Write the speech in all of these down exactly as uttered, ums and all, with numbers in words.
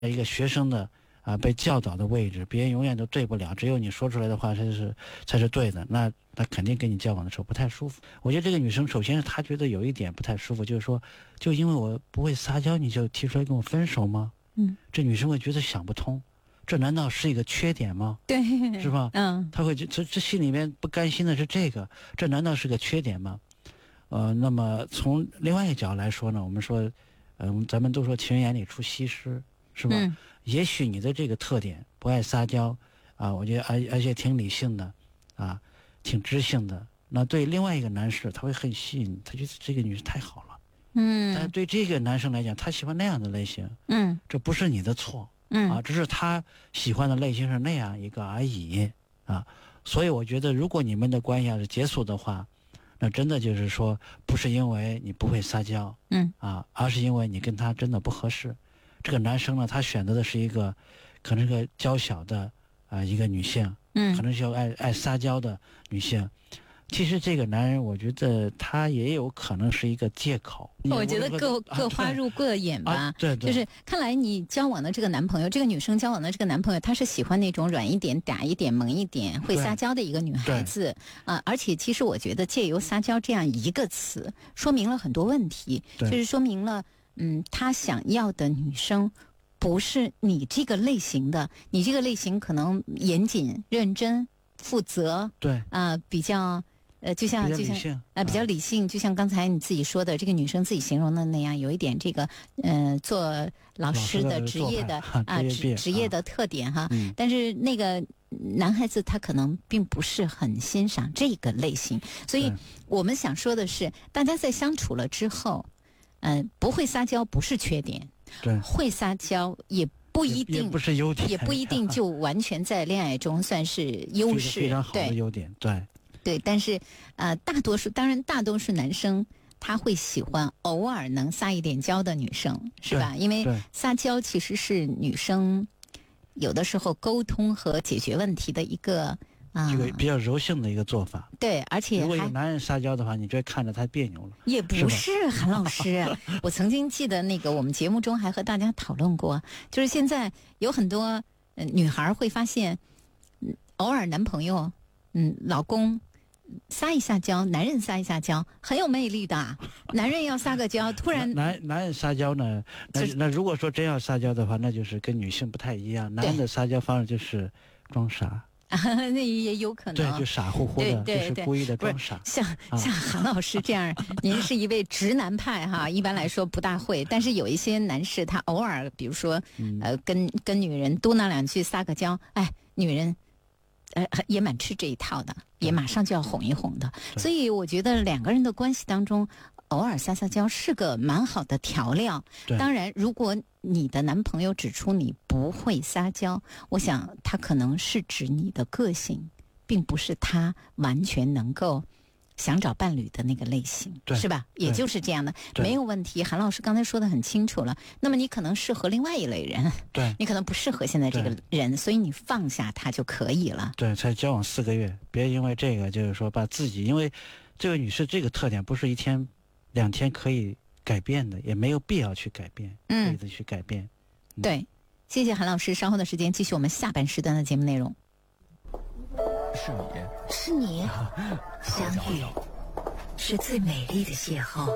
一个学生的啊、呃、被教导的位置，别人永远都对不了，只有你说出来的话才是才是对的，那他肯定跟你交往的时候不太舒服。我觉得这个女生首先是她觉得有一点不太舒服，就是说，就因为我不会撒娇，你就提出来跟我分手吗？ 嗯， 这女生会觉得想不通，这难道是一个缺点吗？ 对， 是吧？ 嗯， 她会这这心里面不甘心的是这个，这难道是个缺点吗？呃，那么从另外一个角度来说呢，我们说，嗯、呃，咱们都说情人眼里出西施，是吧？ 嗯、 也许你的这个特点不爱撒娇啊，我觉得而而且挺理性的，啊，挺知性的。那对另外一个男士，他会很吸引，他觉得这个女生太好了。 嗯， 但是对这个男生来讲，他喜欢那样的类型， 嗯， 这不是你的错， 嗯啊，只是他喜欢的类型是那样一个而已，啊，所以我觉得，如果你们的关系要是结束的话，那真的就是说，不是因为你不会撒娇， 嗯啊，而是因为你跟他真的不合适。这个男生呢，他选择的是一个，可能是个娇小的啊、呃、一个女性， 嗯， 可能是要爱爱撒娇的女性。其实这个男人，我觉得他也有可能是一个借口。 我觉得各各花入各眼吧， 啊、对, 对, 对， 就是看来你交往的这个男朋友，这个女生交往的这个男朋友，他是喜欢那种软一点、嗲一点、萌一点、会撒娇的一个女孩子啊、呃。而且其实我觉得借由撒娇这样一个词，说明了很多问题，就是说明了，嗯，他想要的女生不是你这个类型的，你这个类型可能严谨、认真、负责， 对啊、呃，比较。呃，就像就像呃比较理性，就像刚才你自己说的，这个女生自己形容的那样，有一点这个呃做老师的职业的啊职职业的特点哈。 嗯、 但是那个男孩子他可能并不是很欣赏这个类型，所以我们想说的是，大家在相处了之后，嗯、呃，不会撒娇不是缺点， 对， 会撒娇也。不一定也不是优点， 也不一定就完全在恋爱中算是优势， 非常好的优点，对对。但是呃，大多数当然大多数男生他会喜欢偶尔能撒一点娇的女生，是吧？因为撒娇其实是女生有的时候沟通和解决问题的一个啊， 这个比较柔性的一个做法。 对，而且如果有男人撒娇的话，你就会看着他别扭了。 也不是韩老师，我曾经记得那个我们节目中还和大家讨论过，就是现在有很多、呃、女孩会发现，嗯，偶尔男朋友，嗯，老公撒一下娇，男人撒一下娇，很有魅力的。男人要撒个娇，突然男男人撒娇呢，那那如果说真要撒娇的话，那就是跟女性不太一样。男人的撒娇方式就是装傻。 那也有可能， 对，就傻乎乎的， 对对对， 就是故意的装傻。 像像韩老师这样，您是一位直男派哈，一般来说不大会，但是有一些男士他偶尔，比如说、嗯、呃，跟跟女人嘟囔两句，撒个娇，哎，女人呃也蛮吃这一套的，也马上就要哄一哄的。所以我觉得两个人的关系当中，偶尔撒撒娇是个蛮好的调料。当然，如果你的男朋友指出你不会撒娇，我想他可能是指你的个性，并不是他完全能够想找伴侣的那个类型，是吧？也就是这样的，没有问题。韩老师刚才说的很清楚了。那么你可能适合另外一类人， 对， 你可能不适合现在这个人，所以你放下他就可以了。 对，才交往四个月，别因为这个就是说把自己，因为这位女士这个特点不是一天两天可以改变的，也没有必要去改变， 嗯， 可以去改变。 嗯、对，谢谢韩老师。稍后的时间继续我们下半时段的节目内容。 是你， 是你，相遇是最美丽的邂逅，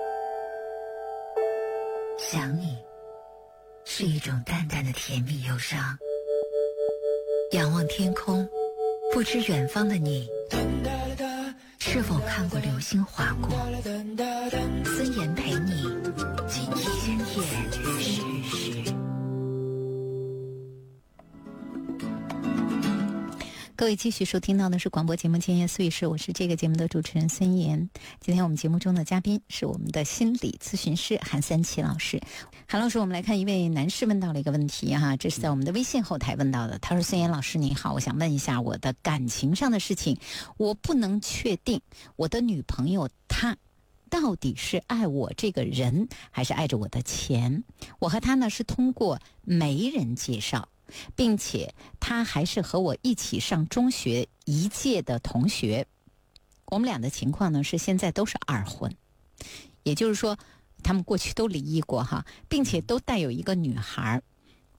想你是一种淡淡的甜蜜忧伤。仰望天空，不知远方的你是否看过流星划过。孙岩陪你今夜时时。 各位继续收听到的是广播节目《今夜碎事》，我是这个节目的主持人孙岩。今天我们节目中的嘉宾是我们的心理咨询师韩三奇老师。韩老师，我们来看一位男士问到了一个问题哈，这是在我们的微信后台问到的。他说：“孙岩老师你好，我想问一下我的感情上的事情，我不能确定我的女朋友她到底是爱我这个人，还是爱着我的钱。我和她呢是通过媒人介绍。”并且他还是和我一起上中学一届的同学，我们俩的情况呢是现在都是二婚，也就是说他们过去都离异过哈，并且都带有一个女孩。